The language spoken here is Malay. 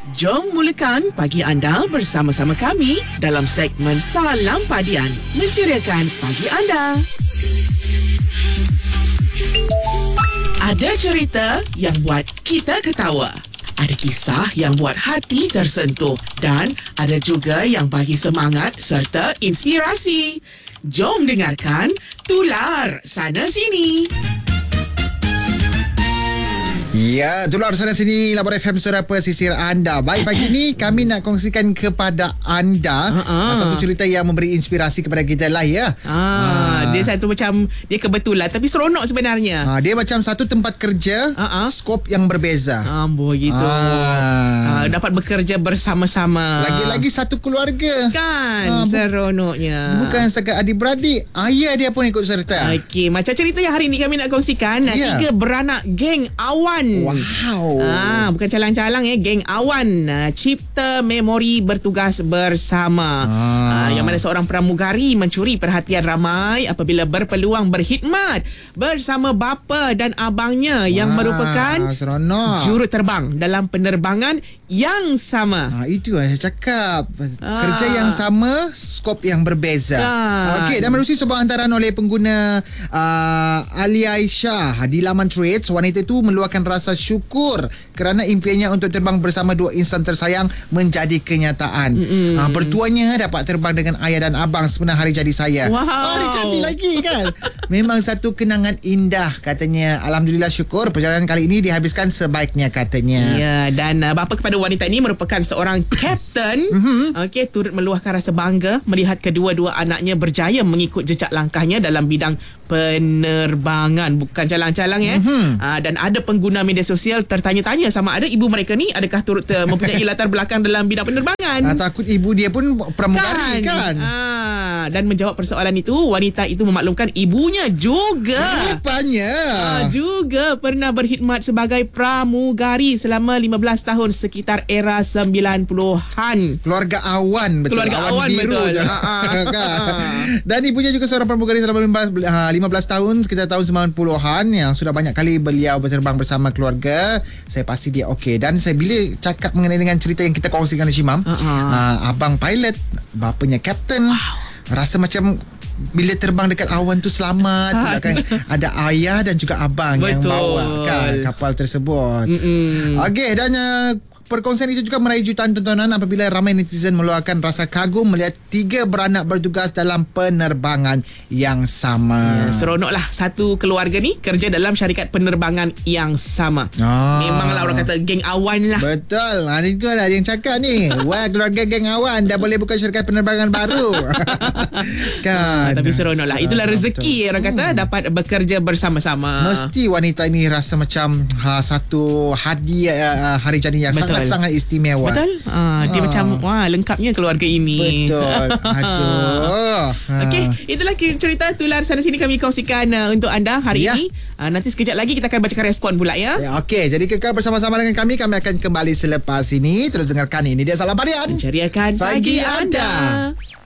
Jom mulakan pagi anda bersama-sama kami dalam segmen Salam Padian, menceriakan pagi anda. Ada cerita yang buat kita ketawa, ada kisah yang buat hati tersentuh, dan ada juga yang bagi semangat serta inspirasi. Jom dengarkan Tular Sana Sini. Ya, Tular Sana Sini, Labar FM Suara Pesisir anda. Baik, pagi ni kami nak kongsikan kepada anda satu cerita yang memberi inspirasi kepada kita lah ya. Dia satu macam, dia kebetulan tapi seronok sebenarnya. Dia macam satu tempat kerja, skop yang berbeza. Begitu. Dapat bekerja bersama-sama. Lagi-lagi satu keluarga. Kan, seronoknya. Bukan setakat adik-beradik, ayah dia pun ikut serta. Okey, macam cerita yang hari ni kami nak kongsikan. 3 beranak geng Awan. Wow. Bukan calang-calang geng Awan. Cipta memori bertugas bersama. Yang mana seorang pramugari mencuri perhatian ramai apabila berpeluang berkhidmat bersama bapa dan abangnya yang merupakan seronok. juruterbang dalam penerbangan yang sama. Itu yang saya cakap. Kerja yang sama, skop yang berbeza. Okey, dan menerusi sebuah hantaran oleh pengguna Ali Aisyah di laman Trades, wanita itu meluahkan rasa syukur kerana impiannya untuk terbang bersama 2 insan tersayang menjadi kenyataan. Bertuanya dapat terbang dengan ayah dan abang sempena hari jadi saya. Hari jadi lagi kan. Memang satu kenangan indah katanya. Alhamdulillah, syukur perjalanan kali ini dihabiskan sebaiknya katanya. Ya, dan bapa kepada wanita ini merupakan seorang kapten. Okey, turut meluahkan rasa bangga melihat kedua-dua anaknya berjaya mengikut jejak langkahnya dalam bidang penerbangan. Bukan calang-calang dan ada pengguna media sosial tertanya-tanya sama ada ibu mereka ni adakah turut mempunyai latar belakang dalam bidang penerbangan. Takut ibu dia pun pramugari kan. Dan menjawab persoalan itu, wanita itu memaklumkan ibunya juga juga pernah berkhidmat sebagai pramugari selama 15 tahun sekitar era 90-an. Keluarga Awan, betul. Keluarga Awan biru, betul. Dan ibunya juga seorang pramugari selama 15 tahun sekitar tahun 90-an yang sudah banyak kali beliau berterbang bersama keluarga. Saya pasti dia okey. Dan saya bila cakap mengenai dengan cerita yang kita kongsikan di Shimam, abang pilot, bapanya kapten. Rasa macam bila terbang dekat awan tu selamat. Kan ada ayah dan juga abang yang bawa kan kapal tersebut. Okey, dan perkongsian itu juga meraih jutaan tontonan apabila ramai netizen meluahkan rasa kagum melihat 3 beranak bertugas dalam penerbangan yang sama. Seronoklah satu keluarga ni kerja dalam syarikat penerbangan yang sama. Memanglah orang kata geng Awan lah. Betul. Ini juga ada yang cakap ni. Wah, keluarga geng Awan dah boleh buka syarikat penerbangan baru. Kan. Tapi seronoklah. Itulah rezeki orang kata dapat bekerja bersama-sama. Mesti wanita ini rasa macam satu hadiah hari jadi yang sangat istimewa. Betul. Dia macam lengkapnya keluarga ini. Betul. Aduh. Okey, itulah cerita Tular Sana Sini kami kongsikan untuk anda hari ini. Nanti sekejap lagi kita akan bacakan respon pula ya. Okey, jadi kekal bersama-sama dengan kami. Kami akan kembali selepas ini. Terus dengarkan ini dia Salam Padian, menceriakan pagi anda.